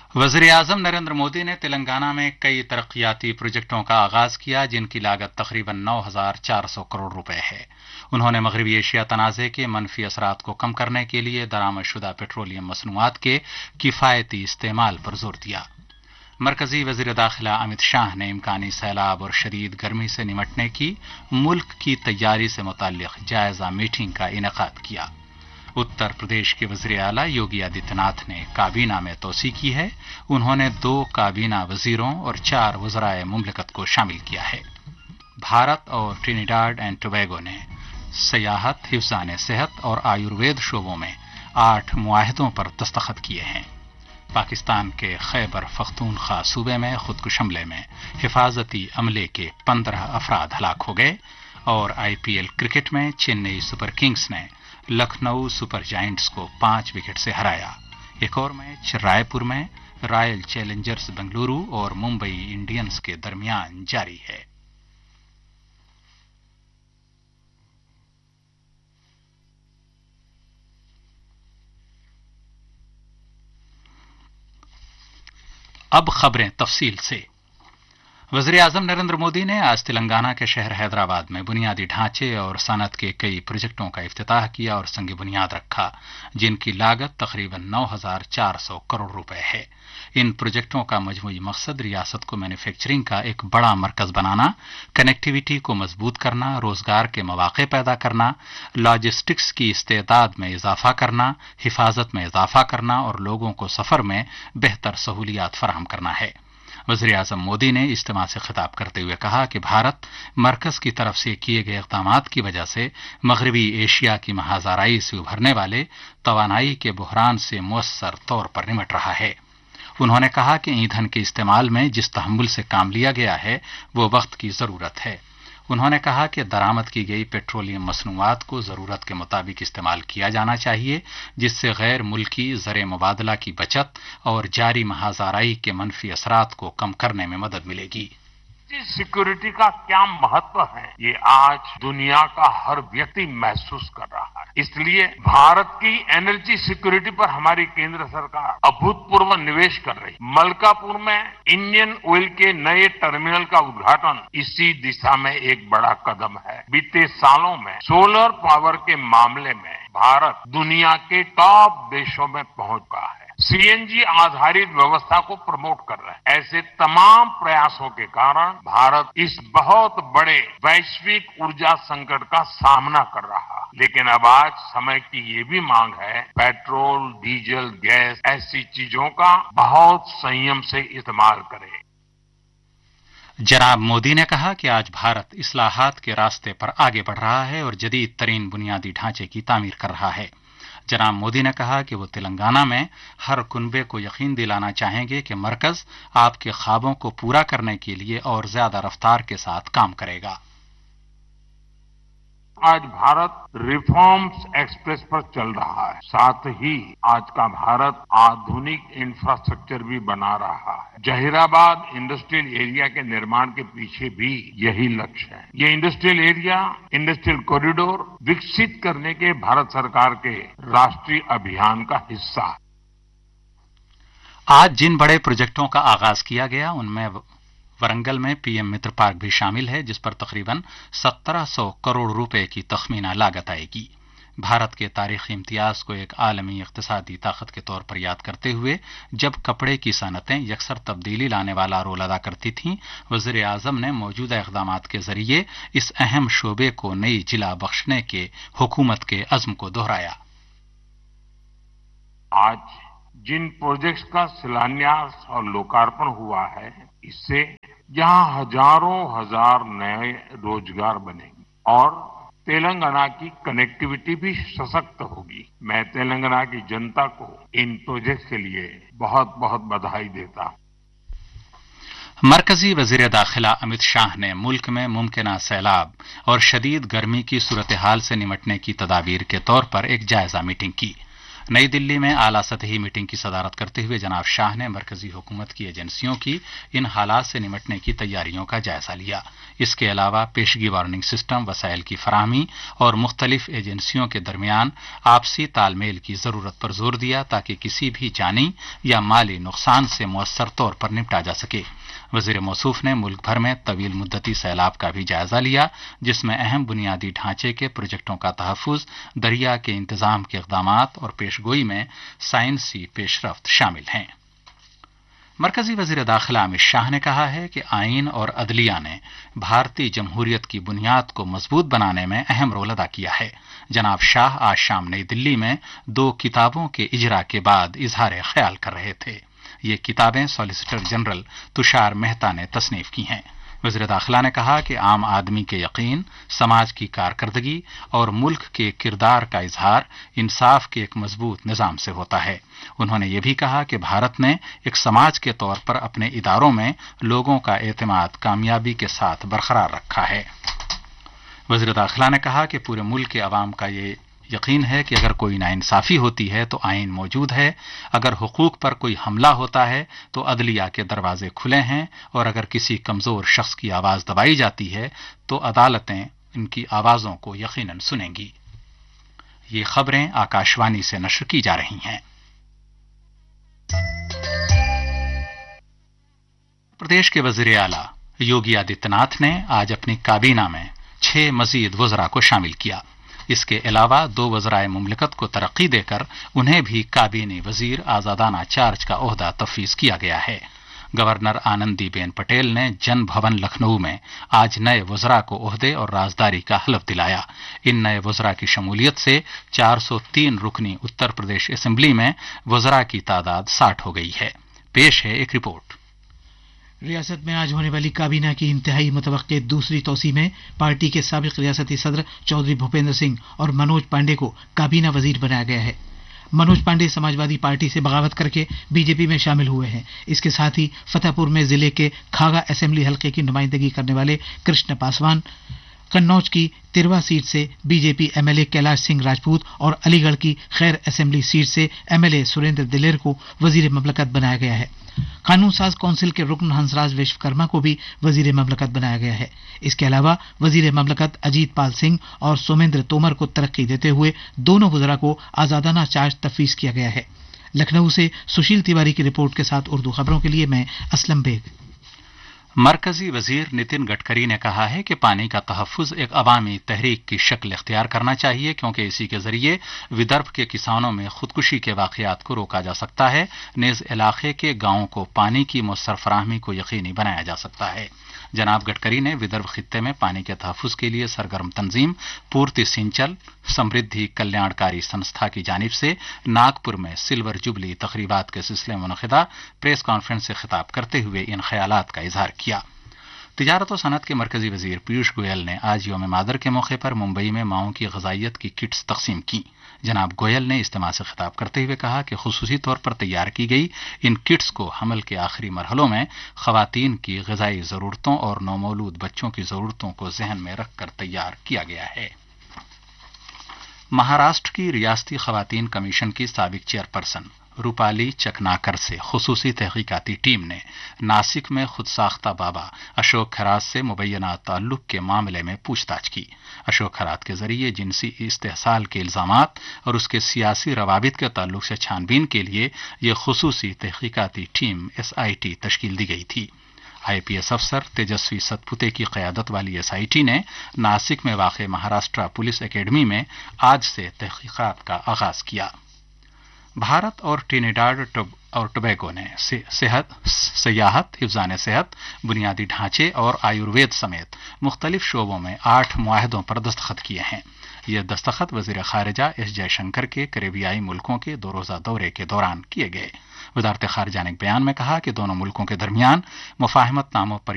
वज़ीर-ए-आज़म नरेंद्र मोदी ने तेलंगाना में कई तरक्याती प्रोजेक्टों का आगाज किया जिनकी लागत तकरीबन 9,400 करोड़ रुपए है। उन्होंने मगरबी एशिया तनाज़े के मनफी असरात को कम करने के लिए दरामदशुदा पेट्रोलियम मसनूआत के किफायती इस्तेमाल पर जोर दिया। मरकजी वजीर दाखिला अमित शाह ने इम्कानी सैलाब और शदीद गर्मी से निमटने की मुल्क की तैयारी से मुताल्लिक जायजा मीटिंग का इनेकाद किया। उत्तर प्रदेश के वज़ीर आला योगी आदित्यनाथ ने काबीना में तोसी की है। उन्होंने 2 काबीना वजीरों और 4 वज़राए मुमलिकत को शामिल किया है। भारत और ट्रिनिडाड एंड टोबैगो ने सियाहत, हिफ्ज़ान सेहत और आयुर्वेद शोबों में 8 मुआहदों पर दस्तखत किए हैं। पाकिस्तान के खैबर पख्तूनख्वा सूबे में खुदकुश हमले में हिफाजती अमले के 15 अफराद हलाक हो गए और आईपीएल क्रिकेट में चेन्नई सुपर किंग्स ने लखनऊ सुपर जायंट्स को 5 विकेट से हराया। एक और मैच रायपुर में रॉयल चैलेंजर्स बेंगलुरु और मुंबई इंडियंस के दरमियान जारी है। अब खबरें तफसील से। वज़ीर-ए-आज़म नरेंद्र मोदी ने आज तेलंगाना के शहर हैदराबाद में बुनियादी ढांचे और सनत के कई प्रोजेक्टों का इफ्तिताह किया और संग बुनियाद रखा जिनकी लागत तकरीबन 9,400 करोड़ रुपए है। इन प्रोजेक्टों का मजमूई मकसद रियासत को मैन्युफैक्चरिंग का एक बड़ा मरकज बनाना, कनेक्टिविटी को मजबूत करना, रोजगार के मौके पैदा करना, लॉजिस्टिक्स की इस्तेदाद में इजाफा करना, हिफाजत में इजाफा करना और लोगों को सफर में बेहतर सहूलियात फराहम करना है। वज़ीर-ए-आज़म मोदी ने इज्तिमा से खिताब करते हुए कहा कि भारत मरकज की तरफ से किए गए इक़दामात की वजह से मगरबी एशिया की महाज़ाराई से उभरने वाले तवानाई के बुहरान से मुअस्सर तौर पर निमट रहा है। उन्होंने कहा कि ईंधन के इस्तेमाल में जिस तहम्मुल से काम लिया गया है वो वक्त की जरूरत है। उन्होंने कहा कि दरामद की गई पेट्रोलियम मसनूआत को जरूरत के मुताबिक इस्तेमाल किया जाना चाहिए जिससे गैर मुल्की ज़र मुबादला की बचत और जारी महाज़ाराई के मनफी असरात को कम करने में मदद मिलेगी। सिक्योरिटी का क्या महत्व है ये आज दुनिया का हर व्यक्ति महसूस कर रहा है। इसलिए भारत की एनर्जी सिक्योरिटी पर हमारी केंद्र सरकार अभूतपूर्व निवेश कर रही। मलकापुर में इंडियन ऑयल के नए टर्मिनल का उद्घाटन इसी दिशा में एक बड़ा कदम है। बीते सालों में सोलर पावर के मामले में भारत दुनिया के टॉप देशों में पहुंच गया है। सीएनजी आधारित व्यवस्था को प्रमोट कर रहे हैं। ऐसे तमाम प्रयासों के कारण भारत इस बहुत बड़े वैश्विक ऊर्जा संकट का सामना कर रहा है। लेकिन अब आज समय की ये भी मांग है पेट्रोल, डीजल, गैस ऐसी चीजों का बहुत संयम से इस्तेमाल करें। जनाब मोदी ने कहा कि आज भारत इस्लाहात के रास्ते पर आगे बढ़ रहा है और जदीद तरीन बुनियादी ढांचे की तामीर कर रहा है। जनाब मोदी ने कहा कि वो तेलंगाना में हर कुनबे को यकीन दिलाना चाहेंगे कि मरकज आपके ख्वाबों को पूरा करने के लिए और ज्यादा रफ्तार के साथ काम करेगा। आज भारत रिफॉर्म्स एक्सप्रेस पर चल रहा है। साथ ही आज का भारत आधुनिक इंफ्रास्ट्रक्चर भी बना रहा है। जहीराबाद इंडस्ट्रियल एरिया के निर्माण के पीछे भी यही लक्ष्य है। ये इंडस्ट्रियल एरिया, इंडस्ट्रियल कॉरिडोर विकसित करने के भारत सरकार के राष्ट्रीय अभियान का हिस्सा है। आज जिन बड़े प्रोजेक्टों का आगाज किया गया उनमें वरंगल में पीएम मित्र पार्क भी शामिल है जिस पर तकरीबन 1700 करोड़ रुपए की तखमीना लागत आएगी। भारत के तारीखी इम्तियाज को एक आलमी इक्तिसादी ताकत के तौर पर याद करते हुए जब कपड़े की सनतें यकसर तब्दीली लाने वाला रोल अदा करती थीं, वज़ीर-ए-आज़म ने मौजूदा इक़दामात के जरिए इस अहम शोबे को नई जिला बख्शने के हुकूमत के अज़्म को दोहराया। आज जिन प्रोजेक्ट्स का शिलान्यास और लोकार्पण हुआ है इससे यहाँ हजारों हजार नए रोजगार बनेंगे और तेलंगाना की कनेक्टिविटी भी सशक्त होगी। मैं तेलंगाना की जनता को इन प्रोजेक्ट्स के लिए बहुत बहुत बधाई देता हूं। मरकजी वजीर दाखिला अमित शाह ने मुल्क में मुमकिना सैलाब और शदीद गर्मी की सूरत हाल से निमटने की तदाबीर के तौर पर एक जायजा मीटिंग की। नई दिल्ली में आला सतही मीटिंग की सदारत करते हुए जनाब शाह ने मरकजी हुकूमत की एजेंसियों की इन हालात से निपटने की तैयारियों का जायजा लिया। इसके अलावा पेशगी वार्निंग सिस्टम, वसाइल की फराहमी और मुख्तलिफ एजेंसियों के दरमियान आपसी तालमेल की जरूरत पर जोर दिया ताकि किसी भी जानी या माली नुकसान से मुअस्सर तौर पर निपटा जा सके। वजीर मौसूफ ने मुल्क भर में तवील मुद्दती सैलाब का भी जायजा लिया, जिसमें अहम बुनियादी ढांचे के प्रोजेक्टों का तहफ्फुज, दरिया के इंतजाम के इक़दामात और पेशगोई में साइंसी पेशरफ्त शामिल हैं। मरकजी वजीर दाखिला अमित शाह ने कहा है कि आईन और अदलिया ने भारतीय जमहूरियत की बुनियाद को मजबूत बनाने में अहम रोल अदा किया है। जनाब शाह आज शाम नई दिल्ली में 2 किताबों के इजरा के बाद इजहार ख्याल कर रहे थे। ये किताबें सॉलिसिटर जनरल तुषार मेहता ने तस्नीफ की हैं। वज़ीर दाखिला ने कहा कि आम आदमी के यकीन, समाज की कारकर्दगी और मुल्क के किरदार का इजहार इंसाफ के एक मजबूत निजाम से होता है। उन्होंने ये भी कहा कि भारत ने एक समाज के तौर पर अपने इदारों में लोगों का एतमाद कामयाबी के साथ बरकरार रखा है। वज़ीर दाखिला ने कहा कि पूरे मुल्क के अवाम का ये यकीन है कि अगर कोई नाइंसाफी होती है तो आईन मौजूद है, अगर हुकूक पर कोई हमला होता है तो अदलिया के दरवाजे खुले हैं और अगर किसी कमजोर शख्स की आवाज दबाई जाती है तो अदालतें इनकी आवाजों को यकीनन सुनेंगी। ये खबरें आकाशवाणी से नश्र की जा रही हैं। प्रदेश के वजीर आला योगी आदित्यनाथ ने आज अपनी काबीना में 6 मजीद वज़रा को शामिल किया। इसके अलावा 2 वज़राए मुमलिकत को तरक्की देकर उन्हें भी काबीनी वजीर आजादाना चार्ज का ओहदा तफवीज किया गया है। गवर्नर आनंदीबेन पटेल ने जन भवन लखनऊ में आज नए वज़रा को ओहदे और राजदारी का हलफ दिलाया। इन नए वज़रा की शमूलियत से 403 रुकनी उत्तर प्रदेश असेंबली में वज़रा की तादाद 60 हो गई है। पेश है एक रिपोर्ट। रियासत में आज होने वाली काबीना की इंतहाई मुतवक्के दूसरी तौसी में पार्टी के साबिक रियासती सदर चौधरी भूपेंद्र सिंह और मनोज पांडे को काबीना वजीर बनाया गया है। मनोज पांडे समाजवादी पार्टी से बगावत करके बीजेपी में शामिल हुए हैं। इसके साथ ही फतेहपुर में जिले के खागा असेंबली हलके की नुमाइंदगी करने वाले कृष्ण पासवान, कन्नौज की तिरवा सीट से बीजेपी एमएलए कैलाश सिंह राजपूत और अलीगढ़ की खैर असेंबली सीट से एमएलए सुरेंद्र दिलेर को वजीर ममलकत बनाया गया है। कानून साज कौंसिल के रुकन हंसराज विश्वकर्मा को भी वजीर ममलकत बनाया गया है। इसके अलावा वजीर ममलकत अजीत पाल सिंह और सोमेंद्र तोमर को तरक्की देते हुए दोनों वज़रा को आजादाना चार्ज तफवीज किया गया है। लखनऊ से सुशील तिवारी की रिपोर्ट के साथ उर्दू खबरों के लिए मैं असलम बेग। मरकजी वजीर नितिन गडकरी ने कहा है कि पानी का तहफ्फुज एक अवामी तहरीक की शक्ल इख्तियार करना चाहिए, क्योंकि इसी के जरिए विदर्भ के किसानों में खुदकुशी के वाकयात को रोका जा सकता है। नेज इलाके के गांवों को पानी की मुयस्सर फराहमी को यकीनी बनाया जा सकता है। जनाब गडकरी ने विदर्भ खित्ते में पानी के तहफ्फुज के लिए सरगर्म तंजीम पूर्ति सिंचल समृद्धि कल्याणकारी संस्था की जानिब से नागपुर में सिल्वर जुबली तकरीबात के सिलसिले में मुनक़िदा प्रेस कॉन्फ्रेंस से खिताब करते हुए इन ख्यालात का इजहार किया। तिजारत और सनत के मरकजी वजीर पीयूष गोयल ने आज यौम मादर के मौके पर मुंबई में माओं की ग़िज़ाइयत की किट्स तकसीम की। जनाब गोयल ने इज्तिमा से खिताब करते हुए कहा कि खुसूसी तौर पर तैयार की गई इन किट्स को हमल के आखिरी मरहलों में ख़वातीन की ग़िज़ाई ज़रूरतों और नौमौलूद बच्चों की ज़रूरतों को ज़हन में रखकर तैयार किया गया है। महाराष्ट्र की रियासती ख़वातीन कमीशन की साबिक चेयरपर्सन रूपाली चकनाकर से खुसूसी तहकीकाती टीम ने नासिक में खुद साख्ता बाबा अशोक खरात से मुबैना ताल्लुक के मामले में पूछताछ की। अशोक खरात के जरिए जिनसी इस्तेहसाल के इल्जामात और उसके सियासी रवाबित के ताल्लुक से छानबीन के लिए यह खुसूसी तहकीकाती टीम SIT तश्कील दी गई थी। IPS अफसर तेजस्वी सतपुते की क़यादत वाली SIT ने नासिक में वाक़ महाराष्ट्र पुलिस एकेडमी में आज से तहकीकात का आगाज किया। भारत और ट्रिनिडाड और टोबैगो ने सियाहत, हिफ्ज़ान सेहत, बुनियादी ढांचे और आयुर्वेद समेत मुख्तलिफ शोबों में 8 मुआहदों पर दस्तखत किए हैं। ये दस्तखत वज़ीर ख़ारिजा S जयशंकर के करेबियाई मुल्कों के 2 रोज़ा दौरे के दौरान किए गए। वज़ारत ख़ारिजा ने एक बयान में कहा कि दोनों मुल्कों के दरमियान मुफ़ाहमतनामों पर